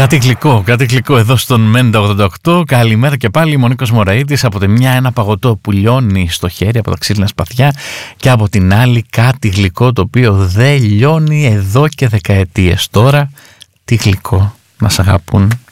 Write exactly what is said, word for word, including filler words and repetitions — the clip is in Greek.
Κάτι γλυκό, κάτι γλυκό εδώ στον Μέντα ογδόντα οκτώ. Καλημέρα και πάλι, Μονίκος Μωραΐτης. Από τη μια ένα παγωτό που λιώνει στο χέρι από τα ξύλινα σπαθιά και από την άλλη κάτι γλυκό το οποίο δεν λιώνει εδώ και δεκαετίες τώρα. Τι γλυκό να σ' αγαπούν.